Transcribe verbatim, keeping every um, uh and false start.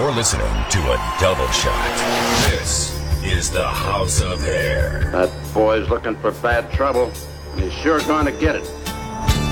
You're listening to a double shot. This is the House of Hair. That boy's looking for bad trouble. He's sure going to get it.